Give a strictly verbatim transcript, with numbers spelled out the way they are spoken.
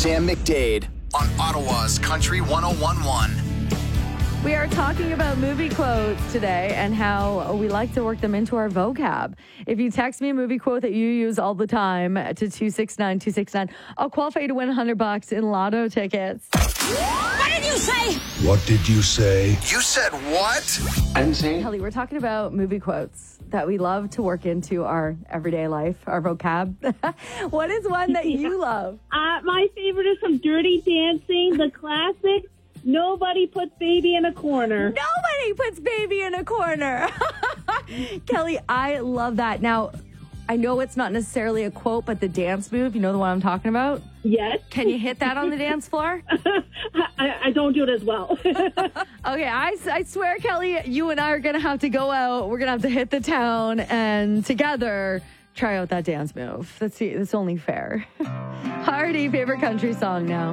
Sam McDade on Ottawa's Country one oh one point one. We are talking about movie quotes today and how we like to work them into our vocab. If you text me a movie quote that you use all the time to two six nine two six nine, I'll qualify you to win one hundred bucks in lotto tickets. What did you say? What did you say? You said what? I'm saying. Kelly, we're talking about movie quotes that we love to work into our everyday life, our vocab. What is one that you love? Uh, my favorite is from Dirty Dancing, the classic. Nobody puts baby in a corner. Nobody puts baby in a corner. Kelly, I love that. Now, I know it's not necessarily a quote, but the dance move, you know the one I'm talking about? Yes. Can you hit that on the dance floor? I, I don't do it as well. Okay, I, I swear, Kelly, you and I are going to have to go out. We're going to have to hit the town and together try out that dance move. Let's see. It's only fair. Hardy, favorite country song now.